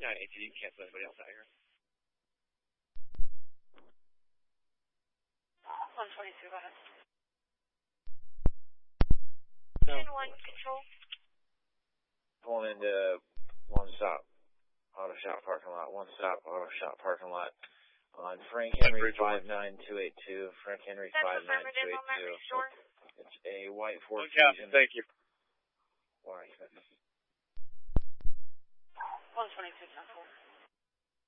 Yeah, ATD, cancel anybody else out here. 122, go ahead. 10-1 control. Pulling into one stop auto shop parking lot. One stop auto shop parking lot on Frank Henry 59282. Frank Henry 59282. It's a white Ford Fusion. Thank you. Why? 122, cancel.